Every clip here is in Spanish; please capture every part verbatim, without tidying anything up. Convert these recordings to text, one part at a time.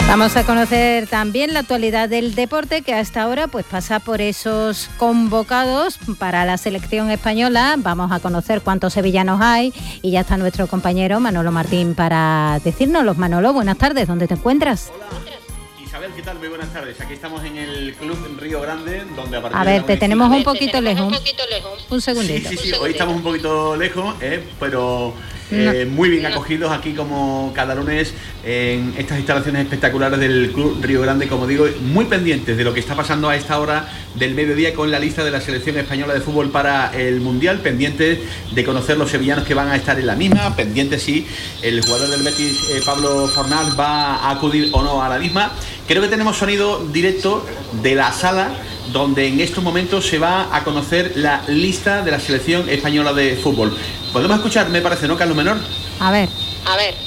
Vamos a conocer también la actualidad del deporte, que hasta ahora pues pasa por esos convocados para la selección española. Vamos a conocer cuántos sevillanos hay y ya está nuestro compañero Manolo Martín para decírnoslos. Manolo, buenas tardes, ¿dónde te encuentras? Hola. Isabel, ¿qué tal? Muy buenas tardes. Aquí estamos en el Club Río Grande, donde a partir A ver, de te tenemos un poquito tenemos lejos. Un poquito lejos. Un segundito. Sí, sí, sí. Hoy estamos un poquito lejos, eh, pero eh, No. muy bien acogidos aquí como cada lunes en estas instalaciones espectaculares del Club Río Grande, como digo, muy pendientes de lo que está pasando a esta hora del mediodía con la lista de la selección española de fútbol para el Mundial, pendientes de conocer los sevillanos que van a estar en la misma, pendientes si el jugador del Betis, eh, Pablo Fornals, va a acudir o no a la misma. Creo que tenemos sonido directo de la sala donde en estos momentos se va a conocer la lista de la selección española de fútbol. Podemos escuchar, me parece, ¿no, Carlos Menor? A ver. A ver.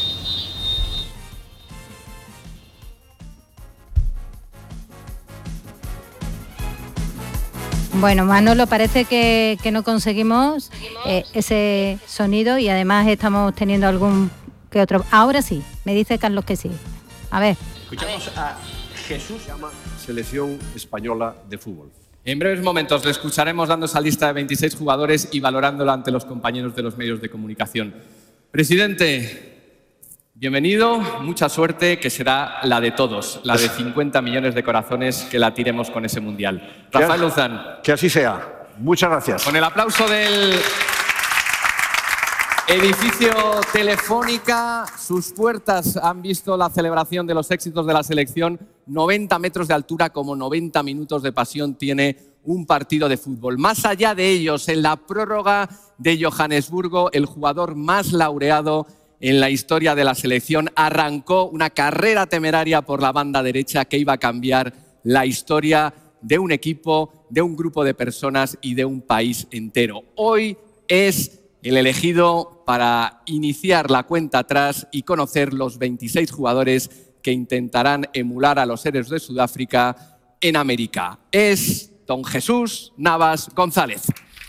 Bueno, Manolo, parece que, que no conseguimos eh, ese sonido y además estamos teniendo algún que otro. Ahora sí, me dice Carlos que sí. A ver. Escuchamos a Jesús. Llama Selección Española de Fútbol. En breves momentos le escucharemos dando esa lista de veintiséis jugadores y valorándola ante los compañeros de los medios de comunicación. Presidente, bienvenido, mucha suerte, que será la de todos, la de cincuenta millones de corazones que la tiremos con ese Mundial. Rafael Luzán. Que así sea. Muchas gracias. Con el aplauso del edificio Telefónica, sus puertas han visto la celebración de los éxitos de la selección. noventa metros de altura, como noventa minutos de pasión tiene un partido de fútbol. Más allá de ellos, en la prórroga de Johannesburgo, el jugador más laureado en la historia de la selección arrancó una carrera temeraria por la banda derecha que iba a cambiar la historia de un equipo, de un grupo de personas y de un país entero. Hoy es el elegido para iniciar la cuenta atrás y conocer los veintiséis jugadores que intentarán emular a los héroes de Sudáfrica en América. Es don Jesús Navas González.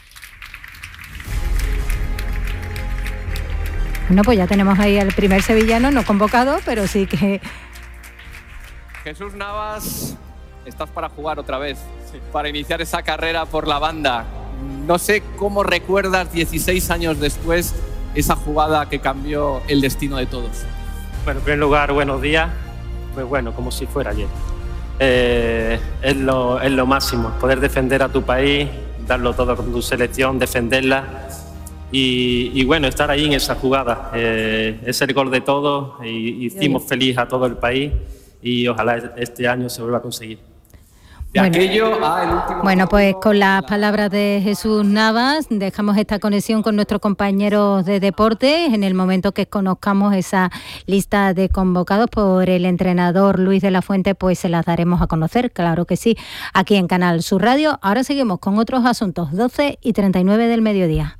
Bueno, pues ya tenemos ahí al primer sevillano, no convocado, pero sí que... Jesús Navas, estás para jugar otra vez, sí, para iniciar esa carrera por la banda. No sé cómo recuerdas dieciséis años después esa jugada que cambió el destino de todos. Bueno, en primer lugar, buenos días. Pues bueno, como si fuera ayer. Eh, es, lo, es lo máximo, poder defender a tu país, darlo todo con tu selección, defenderla y, y bueno, estar ahí en esa jugada. Eh, es el gol de todos y hicimos feliz a todo el país y ojalá este año se vuelva a conseguir. De Bueno, aquello a el último bueno, pues segundo, con las la... palabras de Jesús Navas dejamos esta conexión con nuestros compañeros de deporte. En el momento que conozcamos esa lista de convocados por el entrenador Luis de la Fuente, pues se las daremos a conocer, claro que sí, aquí en Canal Sur Radio. Ahora seguimos con otros asuntos, doce y treinta y nueve del mediodía.